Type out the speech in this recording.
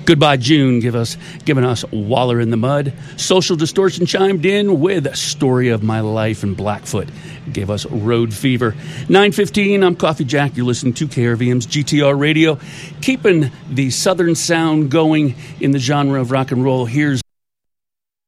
Goodbye June, giving us Waller in the Mud. Social Distortion chimed in with Story of My Life, and Blackfoot gave us Road Fever. 9:15, I'm Coffee Jack. You're listening to KRVM's GTR Radio, keeping the Southern sound going in the genre of rock and roll. Here's